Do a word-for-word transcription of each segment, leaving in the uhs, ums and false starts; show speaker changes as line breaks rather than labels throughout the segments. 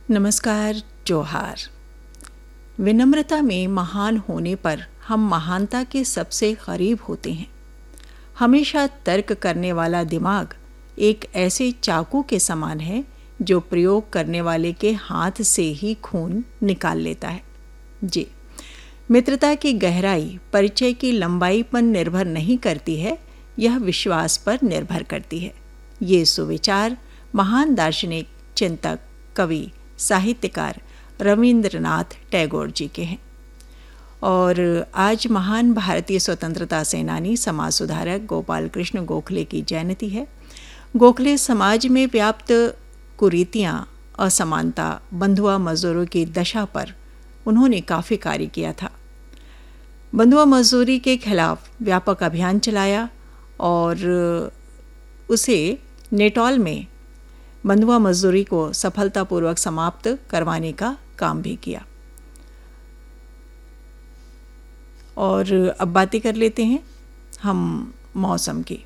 नमस्कार, जोहार। विनम्रता में महान होने पर हम महानता के सबसे करीब होते हैं। हमेशा तर्क करने वाला दिमाग एक ऐसे चाकू के समान है जो प्रयोग करने वाले के हाथ से ही खून निकाल लेता है। जी, मित्रता की गहराई परिचय की लंबाई पर निर्भर नहीं करती है, यह विश्वास पर निर्भर करती है। ये सुविचार महान दार्शनिक, चिंतक, कवि, साहित्यकार रविंद्रनाथ टैगोर जी के हैं। और आज महान भारतीय स्वतंत्रता सेनानी, समाज सुधारक गोपाल कृष्ण गोखले की जयंती है। गोखले समाज में व्याप्त कुरीतियाँ, असमानता, बंधुआ मजदूरों की दशा पर उन्होंने काफ़ी कार्य किया था। बंधुआ मजदूरी के खिलाफ व्यापक अभियान चलाया और उसे नेटॉल में बंधुआ मजदूरी को सफलतापूर्वक समाप्त करवाने का काम भी किया। और अब बातें कर लेते हैं हम मौसम की।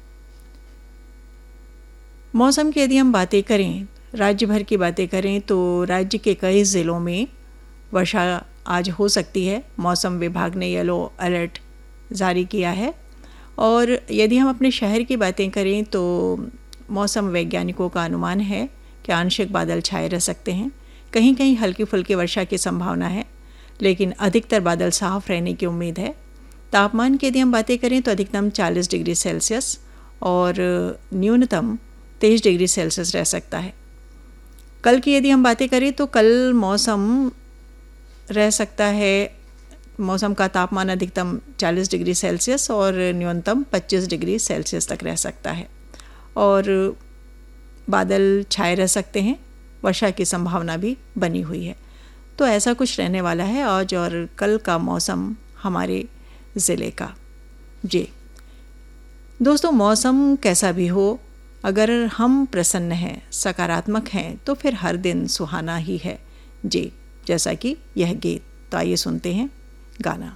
मौसम की यदि हम बातें करें, राज्य भर की बातें करें, तो राज्य के कई ज़िलों में वर्षा आज हो सकती है। मौसम विभाग ने येलो अलर्ट जारी किया है। और यदि हम अपने शहर की बातें करें तो मौसम वैज्ञानिकों का अनुमान है कि आंशिक बादल छाए रह सकते हैं। कहीं कहीं हल्की फुल्की वर्षा की संभावना है, लेकिन अधिकतर बादल साफ रहने की उम्मीद है। तापमान की यदि हम बातें करें तो अधिकतम चालीस डिग्री सेल्सियस और न्यूनतम तेईस डिग्री सेल्सियस रह सकता है। कल की यदि हम बातें करें तो कल मौसम रह सकता है, मौसम का तापमान अधिकतम चालीस डिग्री सेल्सियस और न्यूनतम पच्चीस डिग्री सेल्सियस तक रह सकता है। और बादल छाए रह सकते हैं, वर्षा की संभावना भी बनी हुई है। तो ऐसा कुछ रहने वाला है आज और कल का मौसम हमारे ज़िले का। जी दोस्तों, मौसम कैसा भी हो, अगर हम प्रसन्न हैं, सकारात्मक हैं, तो फिर हर दिन सुहाना ही है। जी, जैसा कि यह गीत। तो आइए सुनते हैं गाना।